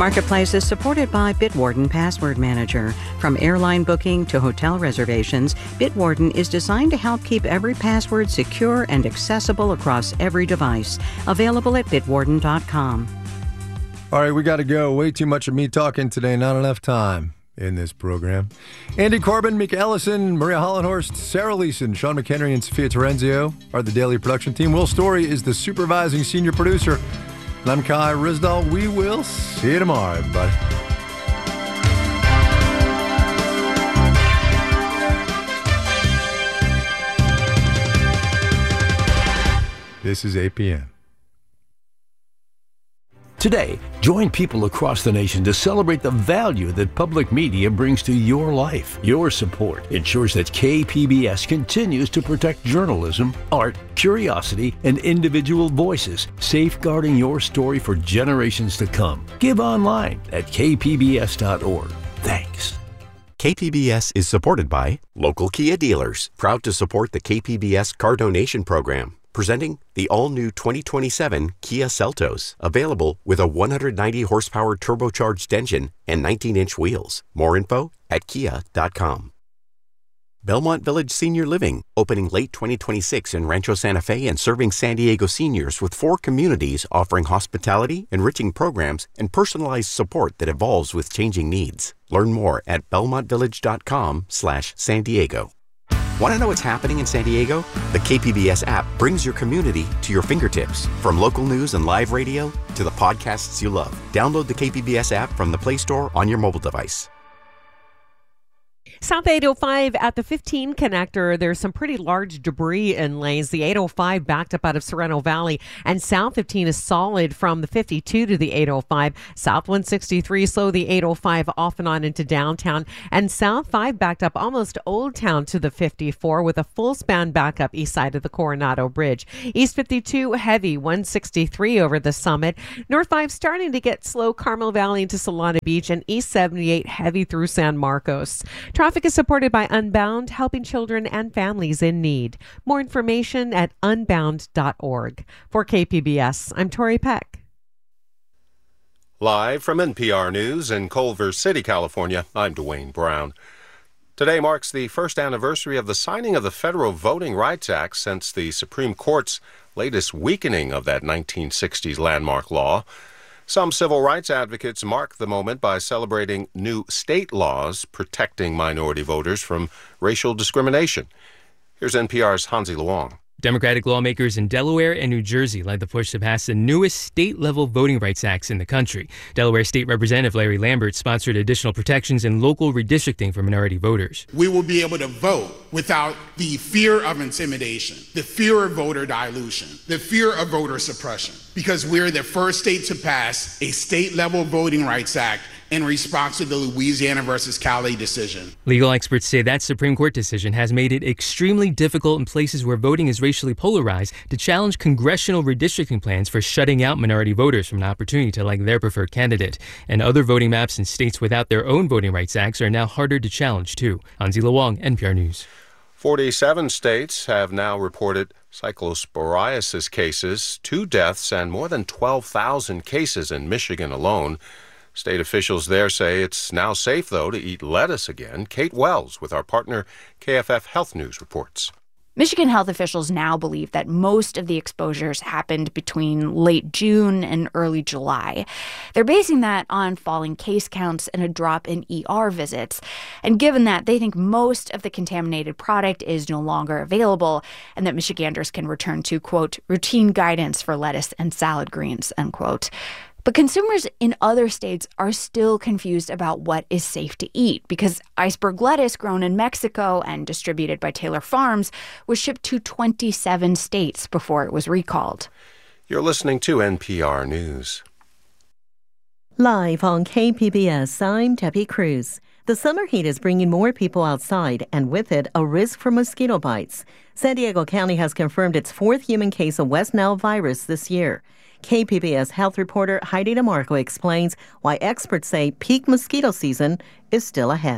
Marketplace is supported by Bitwarden Password Manager. From airline booking to hotel reservations, Bitwarden is designed to help keep every password secure and accessible across every device. Available at bitwarden.com. All right, we got to go. Way too much of me talking today. Not enough time in this program. Andy Corbin, Mika Ellison, Maria Hollenhorst, Sarah Leeson, Sean McHenry, and Sophia Terenzio are the daily production team. Will Story is the supervising senior producer. And I'm Kai Risdall. We will see you tomorrow, everybody. This is APN. Today, join people across the nation to celebrate the value that public media brings to your life. Your support ensures that KPBS continues to protect journalism, art, curiosity, and individual voices, safeguarding your story for generations to come. Give online at kpbs.org. Thanks. KPBS is supported by local Kia dealers, proud to support the KPBS Car Donation Program. Presenting the all-new 2027 Kia Seltos, available with a 190-horsepower turbocharged engine and 19-inch wheels. More info at kia.com. Belmont Village Senior Living, opening late 2026 in Rancho Santa Fe and serving San Diego seniors with 4 communities offering hospitality, enriching programs, and personalized support that evolves with changing needs. Learn more at belmontvillage.com/San Diego. Want to know what's happening in San Diego? The KPBS app brings your community to your fingertips. From local news and live radio to the podcasts you love. Download the KPBS app from the Play Store on your mobile device. South 805 at the 15 connector, there's some pretty large debris in lanes. The 805 backed up out of Sorrento Valley, and South 15 is solid from the 52 to the 805. South 163 slow the 805 off and on into downtown, and South 5 backed up almost Old Town to the 54 with a full span backup east side of the Coronado Bridge. East 52 heavy 163 over the Summit. North 5 starting to get slow Carmel Valley into Solana Beach, and East 78 heavy through San Marcos. Traffic is supported by Unbound, helping children and families in need. More information at unbound.org. For KPBS, I'm Tori Peck. Live from NPR News in Culver City, California, I'm Dwayne Brown. Today marks the first anniversary of the signing of the Federal Voting Rights Act since the Supreme Court's latest weakening of that 1960s landmark law. Some civil rights advocates mark the moment by celebrating new state laws protecting minority voters from racial discrimination. Here's NPR's Hansi Luong. Democratic lawmakers in Delaware and New Jersey led the push to pass the newest state-level voting rights acts in the country. Delaware State Representative Larry Lambert sponsored additional protections in local redistricting for minority voters. We will be able to vote without the fear of intimidation, the fear of voter dilution, the fear of voter suppression, because we're the first state to pass a state-level voting rights act in response to the Louisiana versus Cali decision. Legal experts say that Supreme Court decision has made it extremely difficult in places where voting is racially polarized to challenge congressional redistricting plans for shutting out minority voters from an opportunity to elect their preferred candidate. And other voting maps in states without their own voting rights acts are now harder to challenge, too. Hansi Luong, NPR News. 47 states have now reported cyclosporiasis cases, 2 deaths, and more than 12,000 cases in Michigan alone. State officials there say it's now safe, though, to eat lettuce again. Kate Wells with our partner KFF Health News reports. Michigan health officials now believe that most of the exposures happened between late June and early July. They're basing that on falling case counts and a drop in ER visits. And given that, they think most of the contaminated product is no longer available and that Michiganders can return to, quote, routine guidance for lettuce and salad greens, unquote. But consumers in other states are still confused about what is safe to eat because iceberg lettuce grown in Mexico and distributed by Taylor Farms was shipped to 27 states before it was recalled. You're listening to NPR News. Live on KPBS, I'm Debbie Cruz. The summer heat is bringing more people outside, and with it, a risk for mosquito bites. San Diego County has confirmed its 4th human case of West Nile virus this year. KPBS health reporter Heidi DeMarco explains why experts say peak mosquito season is still ahead.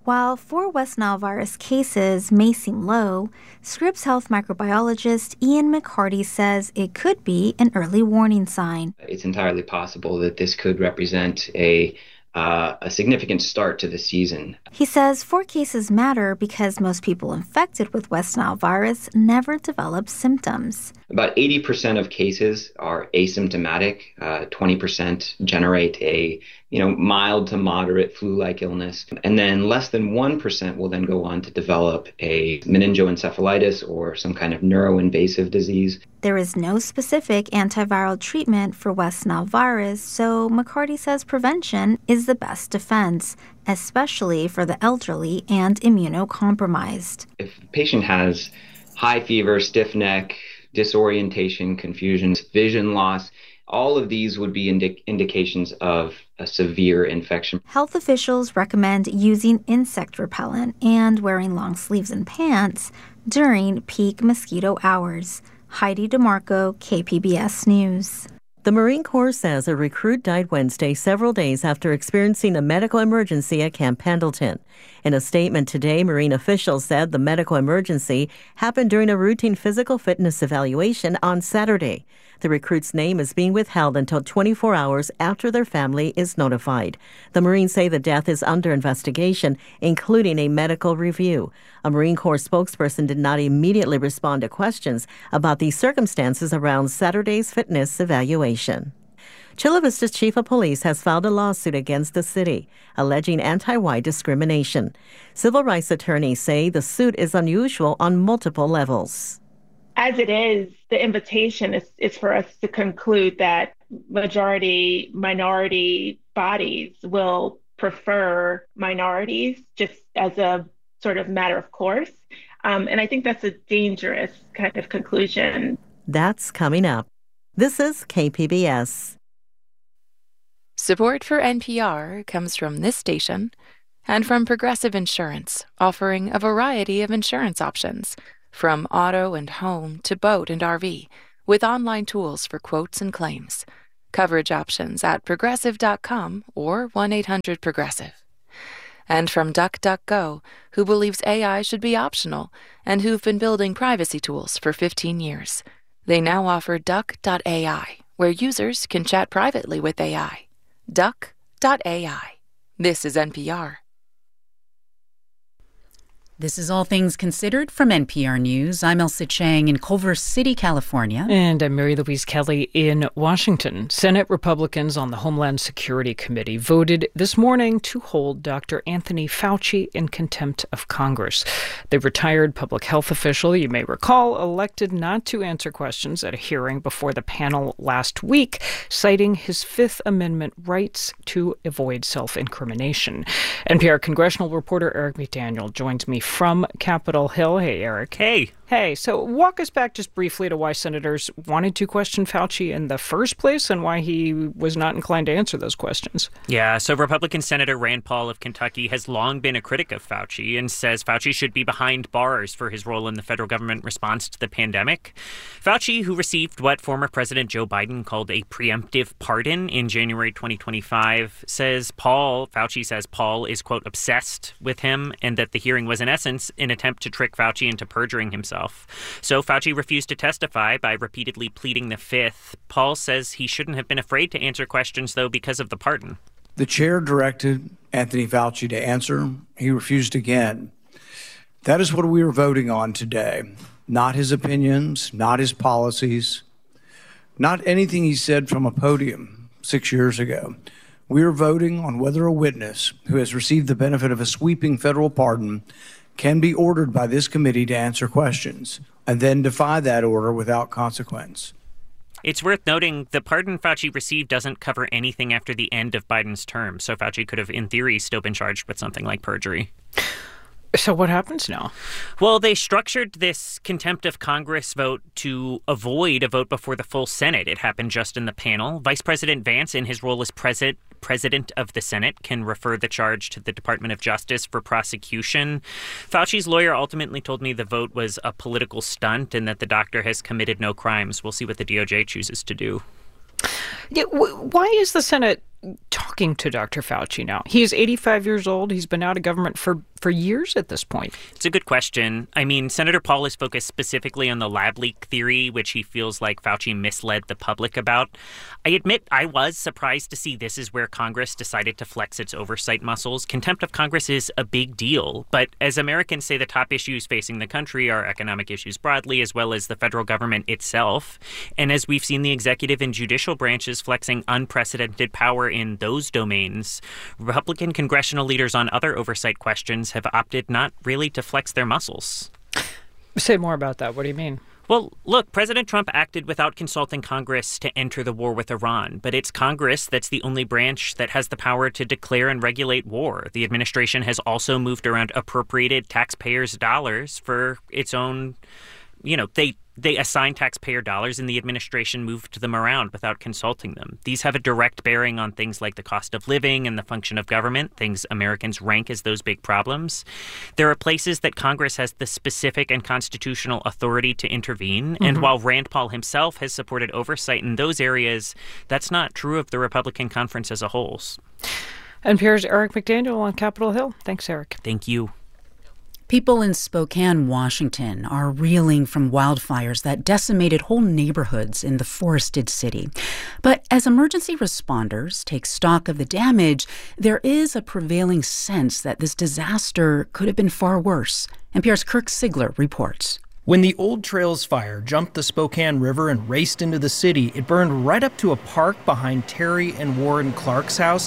While 4 West Nile virus cases may seem low, Scripps Health microbiologist Ian McCarty says it could be an early warning sign. It's entirely possible that this could represent a significant start to the season. He says 4 cases matter because most people infected with West Nile virus never develop symptoms. About 80% of cases are asymptomatic. 20% generate a mild to moderate flu-like illness. And then less than 1% will then go on to develop a meningoencephalitis or some kind of neuroinvasive disease. There is no specific antiviral treatment for West Nile virus, so McCarty says prevention is the best defense, especially for the elderly and immunocompromised. If a patient has high fever, stiff neck, disorientation, confusion, vision loss, all of these would be indications of a severe infection. Health officials recommend using insect repellent and wearing long sleeves and pants during peak mosquito hours. Heidi DeMarco, KPBS News. The Marine Corps says a recruit died Wednesday, several days after experiencing a medical emergency at Camp Pendleton. In a statement today, Marine officials said the medical emergency happened during a routine physical fitness evaluation on Saturday. The recruit's name is being withheld until 24 hours after their family is notified. The Marines say the death is under investigation, including a medical review. A Marine Corps spokesperson did not immediately respond to questions about the circumstances around Saturday's fitness evaluation. Chula Vista's chief of police has filed a lawsuit against the city, alleging anti-white discrimination. Civil rights attorneys say the suit is unusual on multiple levels. As it is, the invitation is for us to conclude that minority bodies will prefer minorities just as a sort of matter of course. And I think that's a dangerous kind of conclusion. That's coming up. This is KPBS. Support for NPR comes from this station and from Progressive Insurance, offering a variety of insurance options, from auto and home to boat and RV, with online tools for quotes and claims. Coverage options at progressive.com or 1-800-PROGRESSIVE. And from DuckDuckGo, who believes AI should be optional and who've been building privacy tools for 15 years. They now offer Duck.ai, where users can chat privately with AI. Duck.ai. This is NPR. This is All Things Considered from NPR News. I'm Elsa Chang in Culver City, California. And I'm Mary Louise Kelly in Washington. Senate Republicans on the Homeland Security Committee voted this morning to hold Dr. Anthony Fauci in contempt of Congress. The retired public health official, you may recall, elected not to answer questions at a hearing before the panel last week, citing his Fifth Amendment rights to avoid self-incrimination. NPR congressional reporter Eric McDaniel joins me from Capitol Hill. Hey, Eric. Hey, so walk us back just briefly to why senators wanted to question Fauci in the first place and why he was not inclined to answer those questions. Yeah, so Republican Senator Rand Paul of Kentucky has long been a critic of Fauci and says Fauci should be behind bars for his role in the federal government response to the pandemic. Fauci, who received what former President Joe Biden called a preemptive pardon in January 2025, Fauci says Paul is, quote, obsessed with him and that the hearing was in essence an attempt to trick Fauci into perjuring himself. So Fauci refused to testify by repeatedly pleading the Fifth. Paul says he shouldn't have been afraid to answer questions, though, because of the pardon. The chair directed Anthony Fauci to answer. He refused again. That is what we are voting on today. Not his opinions, not his policies, not anything he said from a podium 6 years ago. We are voting on whether a witness who has received the benefit of a sweeping federal pardon can be ordered by this committee to answer questions and then defy that order without consequence. It's worth noting the pardon Fauci received doesn't cover anything after the end of Biden's term, so Fauci could have, in theory, still been charged with something like perjury. So what happens now? Well, they structured this contempt of Congress vote to avoid a vote before the full Senate. It happened just in the panel. Vice President Vance, in his role as President of the Senate, can refer the charge to the Department of Justice for prosecution. Fauci's lawyer ultimately told me the vote was a political stunt and that the doctor has committed no crimes. We'll see what the DOJ chooses to do. Yeah, why is the Senate talking to Dr. Fauci now? He is 85 years old. He's been out of government for years at this point. It's a good question. I mean, Senator Paul is focused specifically on the lab leak theory, which he feels like Fauci misled the public about. I admit I was surprised to see this is where Congress decided to flex its oversight muscles. Contempt of Congress is a big deal. But as Americans say, the top issues facing the country are economic issues broadly, as well as the federal government itself. And as we've seen the executive and judicial branches flexing unprecedented power in those domains, Republican congressional leaders on other oversight questions have opted not really to flex their muscles. Say more about that. What do you mean? Well, look, President Trump acted without consulting Congress to enter the war with Iran, but it's Congress that's the only branch that has the power to declare and regulate war. The administration has also moved around appropriated taxpayers' dollars for its own, they assign taxpayer dollars and the administration moved them around without consulting them. These have a direct bearing on things like the cost of living and the function of government, things Americans rank as those big problems. There are places that Congress has the specific and constitutional authority to intervene. Mm-hmm. And while Rand Paul himself has supported oversight in those areas, that's not true of the Republican conference as a whole. NPR's Eric McDaniel on Capitol Hill. Thanks, Eric. Thank you. People in Spokane, Washington, are reeling from wildfires that decimated whole neighborhoods in the forested city. But as emergency responders take stock of the damage, there is a prevailing sense that this disaster could have been far worse. NPR's Kirk Sigler reports. When the Old Trails fire jumped the Spokane River and raced into the city, it burned right up to a park behind Terry and Warren Clark's house.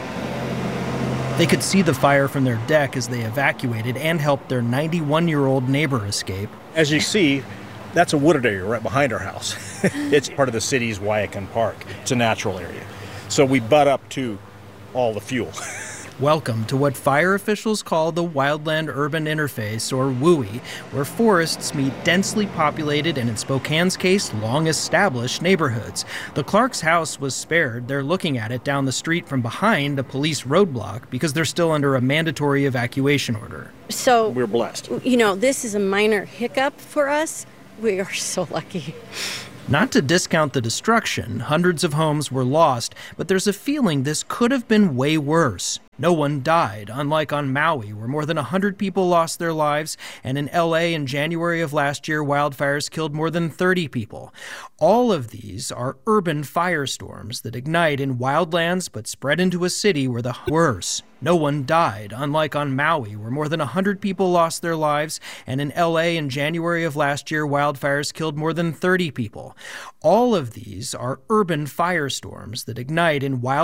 They could see the fire from their deck as they evacuated and helped their 91-year-old neighbor escape. As you see, that's a wooded area right behind our house. It's part of the city's Wyakin Park. It's a natural area. So we butt up to all the fuel. Welcome to what fire officials call the Wildland Urban Interface, or WUI, where forests meet densely populated and, in Spokane's case, long-established neighborhoods. The Clark's house was spared. They're looking at it down the street from behind a police roadblock because they're still under a mandatory evacuation order. So, we're blessed. This is a minor hiccup for us. We are so lucky. Not to discount the destruction, hundreds of homes were lost, but there's a feeling this could have been way worse. No one died, unlike on Maui, where more than 100 people lost their lives, and in L.A. in January of last year, wildfires killed more than 30 people. All of these are urban firestorms that ignite in wildlands but spread into a city where the worse. No one died, unlike on Maui, where more than 100 people lost their lives, and in L.A. in January of last year, wildfires killed more than 30 people. All of these are urban firestorms that ignite in wild